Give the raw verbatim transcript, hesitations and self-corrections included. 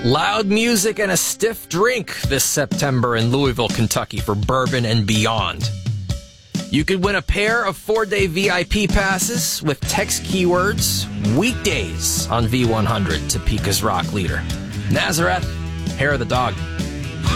Loud music and a stiff drink this September in Louisville, Kentucky for Bourbon and Beyond. You could win a pair of four-day V I P passes with text keywords weekdays on V one hundred, Topeka's rock leader. Nazareth, hair of the dog.